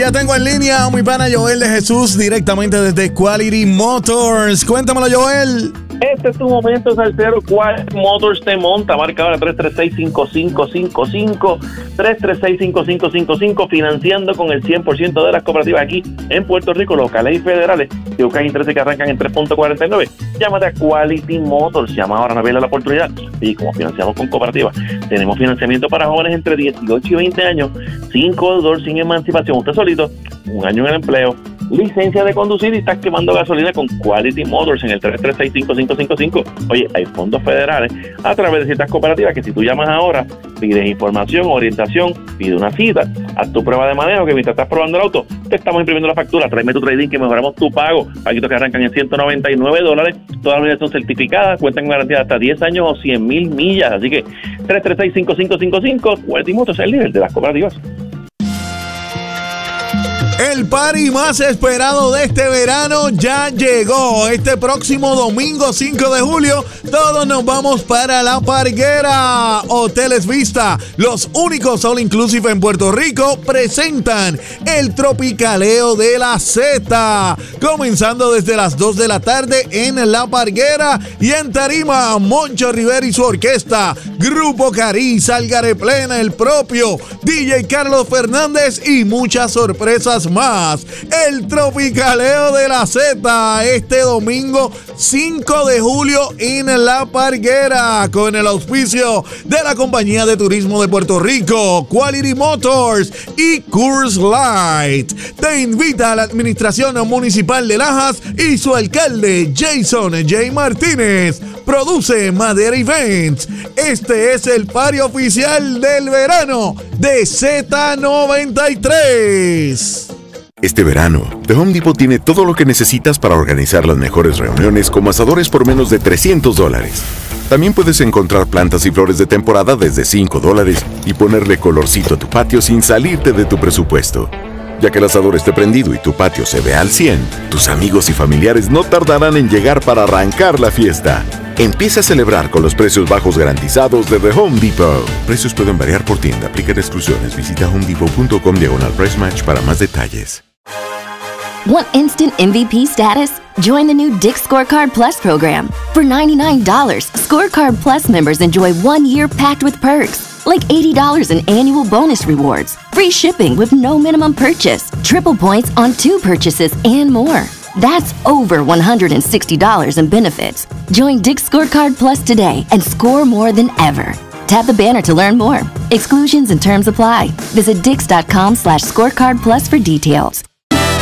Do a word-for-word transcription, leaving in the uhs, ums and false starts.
ya tengo en línea a mi pana Joel de Jesús directamente desde Quality Motors. Cuéntamelo, Joel. Este es tu momento, salsero. Quality Motors te monta. Marca ahora tres tres seis, cinco cinco cinco cinco, tres tres seis, cinco cinco cinco cinco, financiando con el cien por ciento de las cooperativas aquí en Puerto Rico, locales y federales. Si buscas intereses que arrancan en tres punto cuarenta y nueve, llámate a Quality Motors. Llama ahora, no pierdas la oportunidad. Y como financiamos con cooperativas, tenemos financiamiento para jóvenes entre dieciocho y veinte años, sin codeudor, sin emancipación, usted solito, un año en el empleo, licencia de conducir y estás quemando gasolina con Quality Motors en el tres tres seis, cinco cinco cinco cinco. Oye, hay fondos federales a través de ciertas cooperativas que si tú llamas ahora, pides información, orientación, pides una cita, haz tu prueba de manejo, que mientras estás probando el auto, te estamos imprimiendo la factura, tráeme tu trading que mejoramos tu pago. Paquitos que arrancan en ciento noventa y nueve dólares, todas las unidades son certificadas, cuentan con garantía de hasta diez años o cien mil millas, así que tres tres seis, cinco cinco cinco cinco, Quality Motors es el líder de las cooperativas. El party más esperado de este verano ya llegó. Este próximo domingo cinco de julio, todos nos vamos para La Parguera. Hoteles Vista, los únicos all inclusive en Puerto Rico, presentan el Tropicaleo de la Z. Comenzando desde las dos de la tarde en La Parguera y en tarima, Moncho Rivera y su orquesta, Grupo Cariz, Algaré Plena, el propio D J Carlos Fernández y muchas sorpresas más. El Tropicaleo de la Z este domingo cinco de julio en La Parguera, con el auspicio de la Compañía de Turismo de Puerto Rico, Quality Motors y Coors Light. Te invita a la Administración Municipal de Lajas y su alcalde Jason J. Martínez. Produce Madera Events. Este es el party oficial del verano de Z noventa y tres. Este verano, The Home Depot tiene todo lo que necesitas para organizar las mejores reuniones como asadores por menos de trescientos dólares. También puedes encontrar plantas y flores de temporada desde cinco dólares y ponerle colorcito a tu patio sin salirte de tu presupuesto. Ya que el asador esté prendido y tu patio se ve al cien, tus amigos y familiares no tardarán en llegar para arrancar la fiesta. Empieza a celebrar con los precios bajos garantizados de The Home Depot. Precios pueden variar por tienda. Aplican exclusiones. Visita homedepot punto com diagonal price match para más detalles. Want instant M V P status? Join the new Dick's Scorecard Plus program. For ninety-nine dollars, Scorecard Plus members enjoy one year packed with perks, like eighty dollars in annual bonus rewards, free shipping with no minimum purchase, triple points on two purchases, and more. That's over one hundred sixty dollars in benefits. Join Dick's Scorecard Plus today and score more than ever. Tap the banner to learn more. Exclusions and terms apply. Visit dix dot com slash scorecard plus for details.